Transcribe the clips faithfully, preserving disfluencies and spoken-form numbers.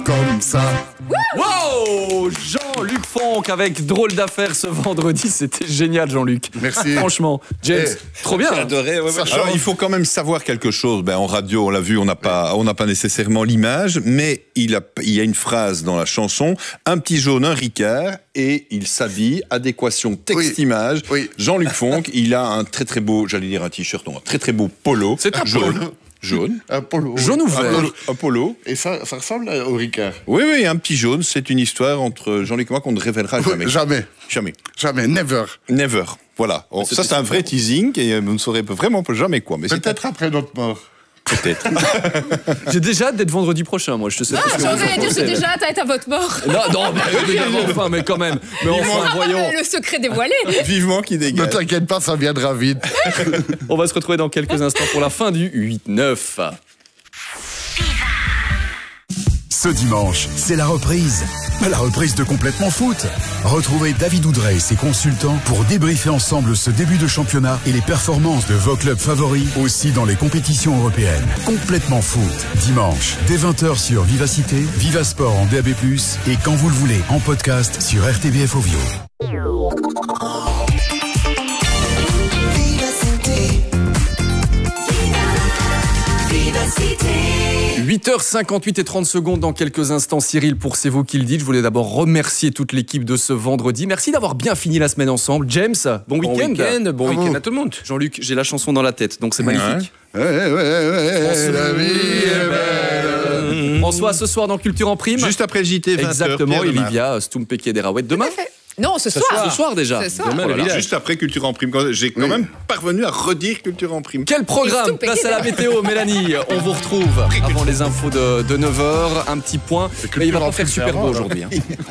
Comme ça. Wow, Jean-Luc Fonck avec Drôle d'affaires ce vendredi, c'était génial Jean-Luc. Merci. Franchement, James, Eh, trop bien. J'ai adoré. Ouais, ouais. Alors, il faut quand même savoir quelque chose. Ben, en radio, on l'a vu, on n'a pas, on n'a pas nécessairement l'image, mais il, a, il y a une phrase dans la chanson, un petit jaune, un Ricard, et il s'habille, adéquation texte-image. Oui. Jean-Luc Fonck, il a un très très beau, j'allais dire un t-shirt, non, un très très beau polo. C'est un jaune. polo. Jaune. Un polo. Jaune ou Un vert? polo. Un polo. Et ça, ça ressemble au Ricard. Oui, oui, un petit jaune, c'est une histoire entre Jean-Luc et moi qu'on ne révélera jamais. Jamais. Jamais. Jamais. Never. Never. Voilà. Oh, ça, c'est un vrai teasing et vous ne saurez vraiment jamais quoi. Mais c'est Peut-être après notre mort. peut-être. J'ai déjà hâte d'être vendredi prochain, moi. Je sais pas Ah, ce que j'en vous en vais dire, j'ai pensez. déjà hâte à être à votre mort. Non, non, mais, mais enfin, mais quand même. Mais enfin, voyons. Le secret dévoilé. Vivement qu'il Ne dégage. t'inquiète pas, ça viendra vite. On va se retrouver dans quelques instants pour la fin du huit neuf. Ce dimanche, c'est la reprise. La reprise de Complètement Foot. Retrouvez David Oudrey et ses consultants pour débriefer ensemble ce début de championnat et les performances de vos clubs favoris aussi dans les compétitions européennes. Complètement Foot. Dimanche, dès vingt heures sur Vivacité, Vivasport en D A B plus, et quand vous le voulez, en podcast sur R T B F Ovio. huit heures cinquante-huit et trente secondes dans quelques instants. Cyril, pour C'est vous qui le dites, je voulais d'abord remercier toute l'équipe de ce vendredi. Merci d'avoir bien fini la semaine ensemble. James, bon week-end. Bon week-end, bon week-end à tout le monde. Jean-Luc, j'ai la chanson dans la tête, donc c'est magnifique. Ouais, ouais, ouais, la vie est belle. François, ce soir dans Culture en Prime. Juste après le J T, vingt heures. Exactement, Pierre Demar. Olivia Stumpeke des Raouettes. Demain Non, ce soir. Ce soir déjà. Ce soir. Demain, Oh le là là. village. Juste après Culture en Prime. J'ai quand Oui. même parvenu à redire Culture en Prime. Quel programme? Stumpeke Place à la météo, Mélanie. On vous retrouve avant les infos de, de neuf heures. Un petit point. Mais il va pas faire super beau aujourd'hui. hein.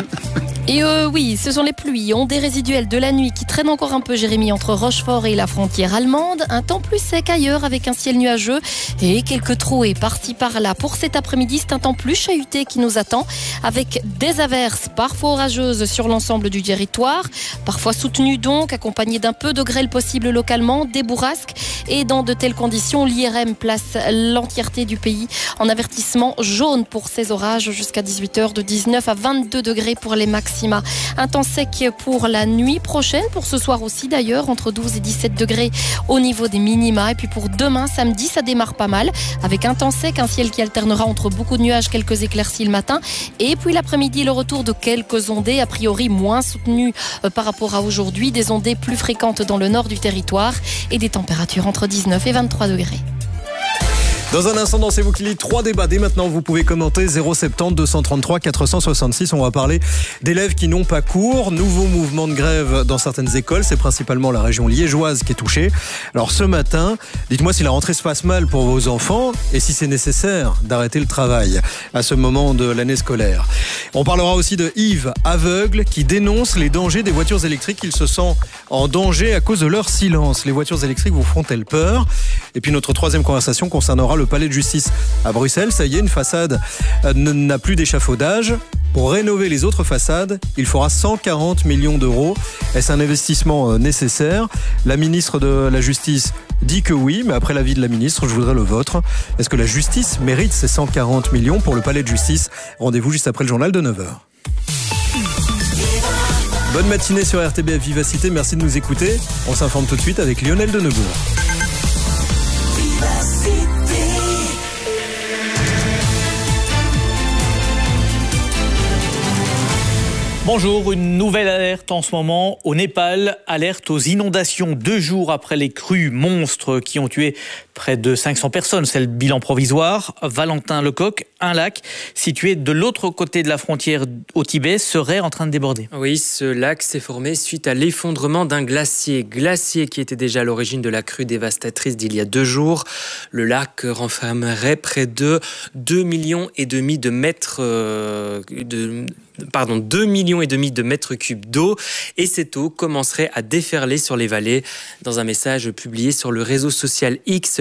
Et euh, oui, ce sont les pluies, ondes résiduelles de la nuit qui traînent encore un peu, Jérémy, entre Rochefort et la frontière allemande. Un temps plus sec ailleurs avec un ciel nuageux et quelques trouées par-ci par-là. Pour cet après-midi, c'est un temps plus chahuté qui nous attend avec des averses parfois orageuses sur l'ensemble du territoire, parfois soutenues donc, accompagnées d'un peu de grêle possible localement, des bourrasques. Et dans de telles conditions, l'I R M place l'entièreté du pays en avertissement jaune pour ces orages jusqu'à dix-huit heures, de dix-neuf à vingt-deux degrés pour les maxima. Un temps sec pour la nuit prochaine, pour ce soir aussi d'ailleurs, entre douze et dix-sept degrés au niveau des minima. Et puis pour demain, samedi, ça démarre pas mal, avec un temps sec, un ciel qui alternera entre beaucoup de nuages, quelques éclaircies le matin. Et puis l'après-midi, le retour de quelques ondées, a priori moins soutenues euh, par rapport à aujourd'hui, des ondées plus fréquentes dans le nord du territoire et des températures entre dix-neuf et vingt-trois degrés. Dans un instant, dans C'est vous qui dites, trois débats. Dès maintenant, vous pouvez commenter zéro soixante-dix, deux cent trente-trois, quatre cent soixante-six. On va parler d'élèves qui n'ont pas cours. Nouveau mouvement de grève dans certaines écoles. C'est principalement la région liégeoise qui est touchée. Alors ce matin, dites-moi si la rentrée se passe mal pour vos enfants et si c'est nécessaire d'arrêter le travail à ce moment de l'année scolaire. On parlera aussi de Yves, aveugle, qui dénonce les dangers des voitures électriques. Il se sent en danger à cause de leur silence. Les voitures électriques vous font-elles peur? Et puis notre troisième conversation concernera le palais de justice à Bruxelles. Ça y est, une façade n'a plus d'échafaudage. Pour rénover les autres façades, il faudra cent quarante millions d'euros. Est-ce un investissement nécessaire? La ministre de la Justice dit que oui, mais après l'avis de la ministre, je voudrais le vôtre. Est-ce que la justice mérite ces cent quarante millions pour le palais de justice? Rendez-vous juste après le journal de neuf heures. Bonne matinée sur R T B F Vivacité, merci de nous écouter. On s'informe tout de suite avec Lionel Denebourg. Bonjour, une nouvelle alerte en ce moment au Népal, alerte aux inondations deux jours après les crues monstres qui ont tué près de cinq cents personnes. C'est le bilan provisoire. Valentin Lecoq, un lac situé de l'autre côté de la frontière au Tibet, serait en train de déborder. Oui, ce lac s'est formé suite à l'effondrement d'un glacier. Glacier qui était déjà à l'origine de la crue dévastatrice d'il y a deux jours. Le lac renfermerait près de deux millions et demi de mètres euh, de... Pardon, deux millions et demi de mètres cubes d'eau, et cette eau commencerait à déferler sur les vallées. Dans un message publié sur le réseau social X,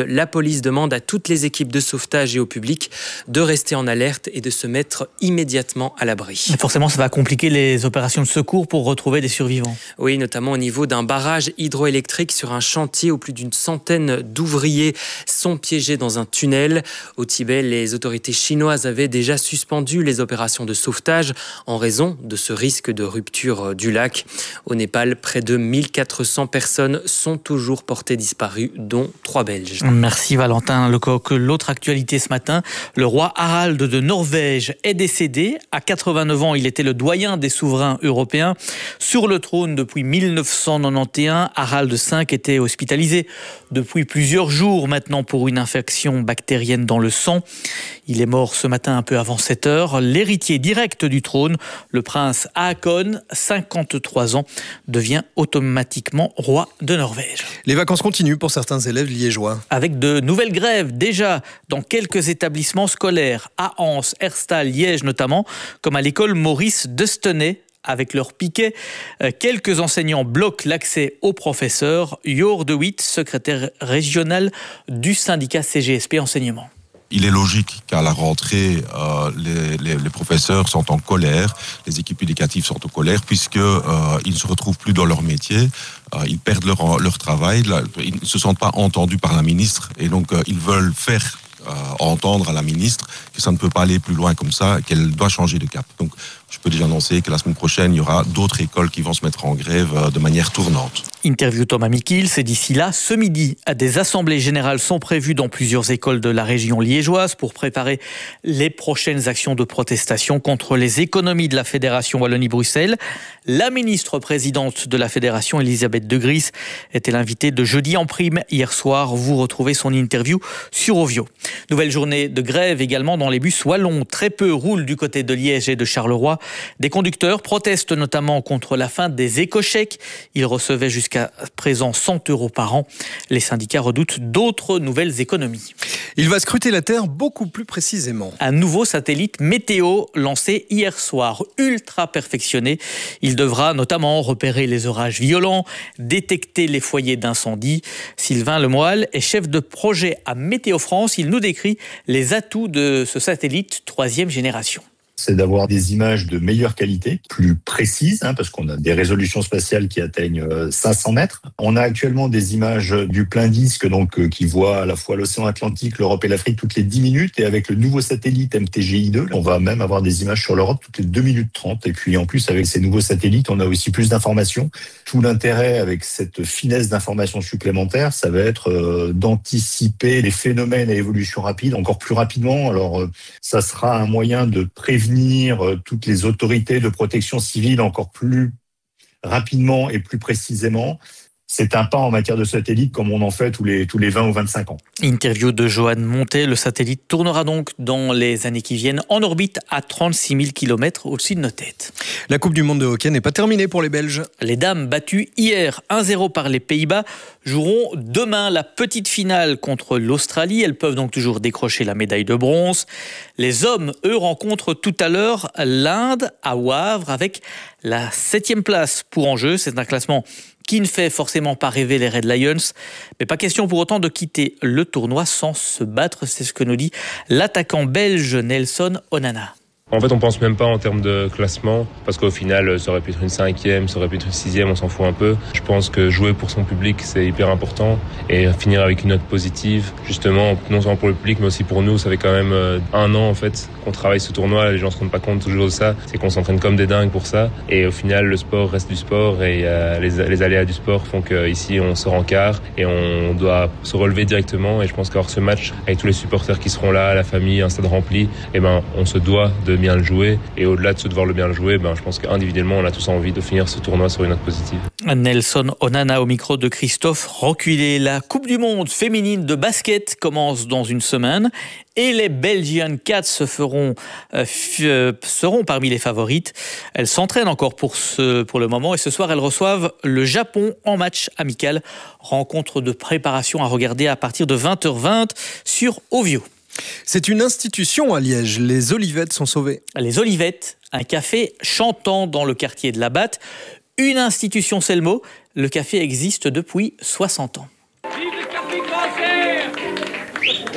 La police demande à toutes les équipes de sauvetage et au public de rester en alerte et de se mettre immédiatement à l'abri. Mais forcément, ça va compliquer les opérations de secours pour retrouver des survivants. Oui, notamment au niveau d'un barrage hydroélectrique sur un chantier où plus d'une centaine d'ouvriers sont piégés dans un tunnel. Au Tibet, les autorités chinoises avaient déjà suspendu les opérations de sauvetage en raison de ce risque de rupture du lac. Au Népal, près de mille quatre cents personnes sont toujours portées disparues, dont trois Belges. Merci Valentin Lecoq. L'autre actualité ce matin, le roi Harald de Norvège est décédé. À quatre-vingt-neuf ans, il était le doyen des souverains européens. Sur le trône depuis mille neuf cent quatre-vingt-onze, Harald cinq était hospitalisé depuis plusieurs jours maintenant pour une infection bactérienne dans le sang. Il est mort ce matin un peu avant sept heures. L'héritier direct du trône, le prince Haakon, cinquante-trois ans, devient automatiquement roi de Norvège. Les vacances continuent pour certains élèves liégeois. Avec de nouvelles grèves déjà dans quelques établissements scolaires, à Anse, Herstal, Liège notamment, comme à l'école Maurice Destenay. Avec leur piquet, quelques enseignants bloquent l'accès aux professeurs. Jor de Witt, secrétaire régional du syndicat C G S P Enseignement. Il est logique qu'à la rentrée, euh, les, les, les professeurs sont en colère, les équipes éducatives sont en colère, puisqu'ils euh, ne se retrouvent plus dans leur métier, euh, ils perdent leur, leur travail, là, ils ne se sentent pas entendus par la ministre, et donc euh, ils veulent faire euh, entendre à la ministre que ça ne peut pas aller plus loin comme ça, qu'elle doit changer de cap. Donc, je peux déjà annoncer que la semaine prochaine, il y aura d'autres écoles qui vont se mettre en grève de manière tournante. Interview Thomas Mikil, c'est d'ici là. Ce midi, des assemblées générales sont prévues dans plusieurs écoles de la région liégeoise pour préparer les prochaines actions de protestation contre les économies de la Fédération Wallonie-Bruxelles. La ministre présidente de la Fédération, Elisabeth De Gries, était l'invitée de Jeudi en prime hier soir. Vous retrouvez son interview sur Ovio. Nouvelle journée de grève également dans les bus wallons. Très peu roulent du côté de Liège et de Charleroi. Des conducteurs protestent notamment contre la fin des éco-chèques. Ils recevaient jusqu'à présent cent euros par an. Les syndicats redoutent d'autres nouvelles économies. Il va scruter la Terre beaucoup plus précisément. Un nouveau satellite météo lancé hier soir, ultra perfectionné. Il devra notamment repérer les orages violents, détecter les foyers d'incendie. Sylvain Lemoyle est chef de projet à Météo France. Il nous décrit les atouts de ce satellite troisième génération. C'est d'avoir des images de meilleure qualité, plus précises, hein, parce qu'on a des résolutions spatiales qui atteignent cinq cents mètres. On a actuellement des images du plein disque, donc euh, qui voient à la fois l'océan Atlantique, l'Europe et l'Afrique toutes les dix minutes. Et avec le nouveau satellite M T G I deux, on va même avoir des images sur l'Europe toutes les deux minutes trente. Et puis en plus, avec ces nouveaux satellites, on a aussi plus d'informations. Tout l'intérêt avec cette finesse d'information supplémentaire, ça va être euh, d'anticiper les phénomènes à évolution rapide encore plus rapidement. Alors, euh, ça sera un moyen de prévenir toutes les autorités de protection civile encore plus rapidement et plus précisément. C'est un pas en matière de satellite comme on en fait tous les, tous les vingt ou vingt-cinq ans. Interview de Johan Montet. Le satellite tournera donc dans les années qui viennent en orbite à trente-six mille kilomètres au-dessus de nos têtes. La Coupe du Monde de hockey n'est pas terminée pour les Belges. Les dames battues hier un zéro par les Pays-Bas joueront demain la petite finale contre l'Australie. Elles peuvent donc toujours décrocher la médaille de bronze. Les hommes, eux, rencontrent tout à l'heure l'Inde à Wavre avec la septième place pour enjeu. C'est un classement qui ne fait forcément pas rêver les Red Lions. Mais pas question pour autant de quitter le tournoi sans se battre. C'est ce que nous dit l'attaquant belge Nelson Onana. En fait, on pense même pas en termes de classement, parce qu'au final, ça aurait pu être une cinquième, ça aurait pu être une sixième, on s'en fout un peu. Je pense que jouer pour son public, c'est hyper important, et finir avec une note positive, justement, non seulement pour le public, mais aussi pour nous. Ça fait quand même un an, en fait, qu'on travaille ce tournoi, les gens se rendent pas compte toujours de ça, c'est qu'on s'entraîne comme des dingues pour ça, et au final, le sport reste du sport, et euh, les, les aléas du sport font qu'ici, on sort en quart, et on doit se relever directement, et je pense qu'avoir ce match, avec tous les supporters qui seront là, la famille, un stade rempli, eh ben, on se doit de bien le jouer, et au-delà de se devoir le bien le jouer, ben, je pense qu'individuellement on a tous envie de finir ce tournoi sur une note positive. Nelson Onana au micro de Christophe Roculé. La Coupe du Monde féminine de basket commence dans une semaine et les Belgian Cats se feront, euh, f- euh, seront parmi les favorites. Elles s'entraînent encore pour, ce, pour le moment et ce soir elles reçoivent le Japon en match amical. Rencontre de préparation à regarder à partir de vingt heures vingt sur Ovio. C'est une institution à Liège. Les Olivettes sont sauvées. Les Olivettes, un café chantant dans le quartier de la Batte. Une institution, c'est le mot. Le café existe depuis soixante ans. Vive le café Grand-Serre!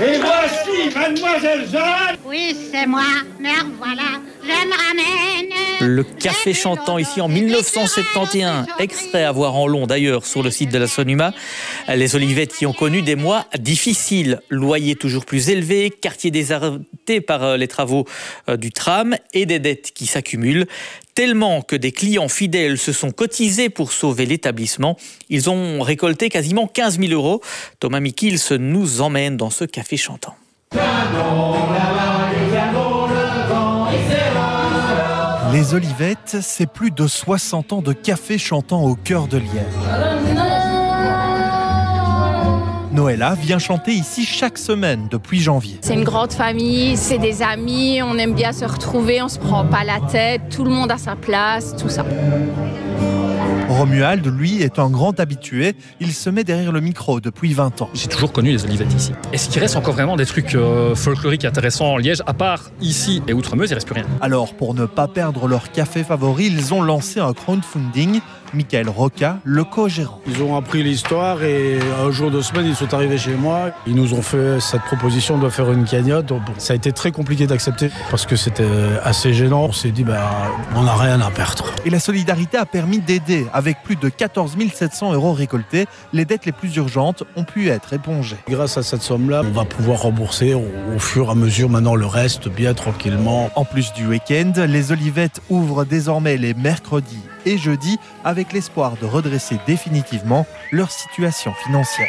Et voici Mademoiselle Jeanne. Oui, c'est moi. Me voilà. Je me ramène. Le café chantant ici en mille neuf cent soixante et onze, extrait à voir en long d'ailleurs sur le site de la Sonuma. Les Olivettes qui ont connu des mois difficiles, loyers toujours plus élevés, quartier déserté par les travaux du tram et des dettes qui s'accumulent. Tellement que des clients fidèles se sont cotisés pour sauver l'établissement. Ils ont récolté quasiment quinze mille euros. Thomas Mikils nous emmène dans ce café chantant. Les Olivettes, c'est plus de soixante ans de café chantant au cœur de Liège. Noëlla vient chanter ici chaque semaine depuis janvier. C'est une grande famille, c'est des amis, on aime bien se retrouver, on se prend pas la tête, tout le monde a sa place, tout ça. Romuald, lui, est un grand habitué. Il se met derrière le micro depuis vingt ans. J'ai toujours connu les Olivettes ici. Est-ce qu'il reste encore vraiment des trucs euh, folkloriques intéressants en Liège? À part ici et Outremeuse, il ne reste plus rien. Alors, pour ne pas perdre leur café favori, ils ont lancé un crowdfunding. Michael Roca, le co-gérant. Ils ont appris l'histoire et un jour de semaine, ils sont arrivés chez moi. Ils nous ont fait cette proposition de faire une cagnotte. Bon, ça a été très compliqué d'accepter parce que c'était assez gênant. On s'est dit, ben, on n'a rien à perdre. Et la solidarité a permis d'aider. Avec plus de quatorze mille sept cents euros récoltés, les dettes les plus urgentes ont pu être épongées. Grâce à cette somme-là, on va pouvoir rembourser au, au fur et à mesure maintenant le reste bien tranquillement. En plus du week-end, les Olivettes ouvrent désormais les mercredis et jeudis avec l'espoir de redresser définitivement leur situation financière.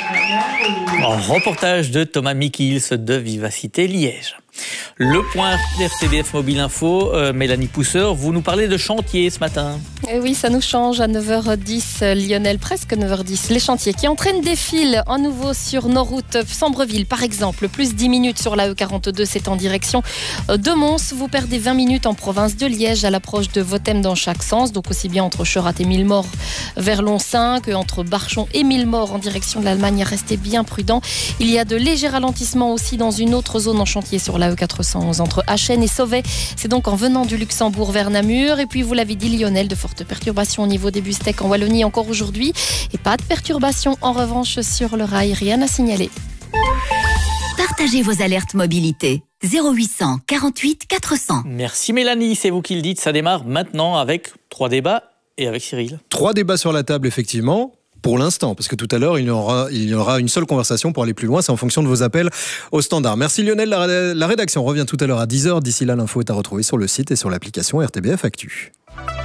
En reportage de Thomas Mikils de Vivacité Liège. Le point R T B F Mobile Info, euh, Mélanie Pousseur, vous nous parlez de chantier ce matin. Et oui, ça nous change à neuf heures dix, Lionel, presque neuf heures dix. Les chantiers qui entraînent des fils en nouveau sur nos routes. Sambreville, par exemple, plus dix minutes sur la E quarante-deux, c'est en direction de Mons. Vous perdez vingt minutes en province de Liège à l'approche de Votem dans chaque sens, donc aussi bien entre Cheurat et Millemort vers Lonsin que entre Barchon et Millemort en direction de l'Allemagne. Restez bien prudents. Il y a de légers ralentissements aussi dans une autre zone en chantier sur la E quatre cent onze entre Achen et Sauvet. C'est donc en venant du Luxembourg vers Namur. Et puis vous l'avez dit, Lionel, de fortes perturbations au niveau des Bustec en Wallonie encore aujourd'hui. Et pas de perturbations en revanche sur le rail, rien à signaler. Partagez vos alertes mobilité. zéro huit cent quarante-huit quatre cents. Merci Mélanie, c'est vous qui le dites. Ça démarre maintenant avec trois débats et avec Cyril. Trois débats sur la table, effectivement. Pour l'instant, parce que tout à l'heure, il y aura, il y aura une seule conversation pour aller plus loin. C'est en fonction de vos appels au standard. Merci Lionel. La, la rédaction revient tout à l'heure à dix heures. D'ici là, l'info est à retrouver sur le site et sur l'application R T B F Actu.